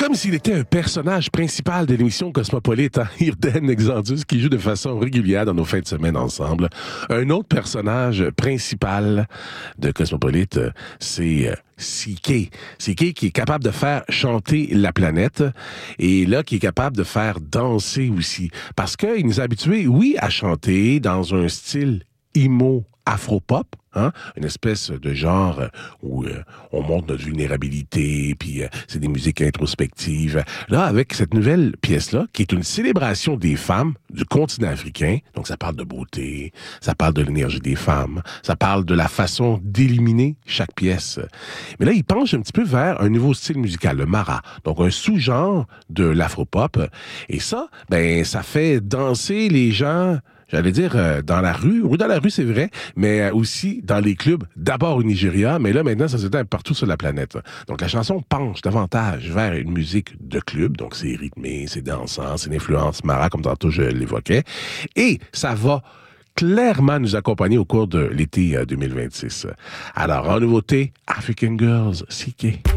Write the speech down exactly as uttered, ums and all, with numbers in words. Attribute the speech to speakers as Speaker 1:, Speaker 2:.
Speaker 1: comme s'il était un personnage principal de l'émission Cosmopolite, hein, Irden Exandus, qui joue de façon régulière dans nos fins de semaine ensemble. Un autre personnage principal de Cosmopolite, c'est euh, C K. C K qui est capable de faire chanter la planète et là, qui est capable de faire danser aussi. Parce qu'il nous a habitués, oui, à chanter dans un style emo afro-pop, hein? Une espèce de genre où euh, on montre notre vulnérabilité, puis euh, c'est des musiques introspectives. Là, avec cette nouvelle pièce-là, qui est une célébration des femmes du continent africain, donc ça parle de beauté, ça parle de l'énergie des femmes, ça parle de la façon d'éliminer chaque pièce. Mais là, il penche un petit peu vers un nouveau style musical, le mara, donc un sous-genre de l'afro-pop. Et ça, ben, ça fait danser les gens... J'allais dire euh, dans la rue. Oui, dans la rue, c'est vrai, mais euh, aussi dans les clubs, d'abord au Nigeria, mais là, maintenant, ça s'étend partout sur la planète. Donc, la chanson penche davantage vers une musique de club, donc c'est rythmé, c'est dansant, c'est l'influence mara, comme tantôt je l'évoquais, et ça va clairement nous accompagner au cours de l'été euh, deux mille vingt-six. Alors, en nouveauté, African Girls, C K.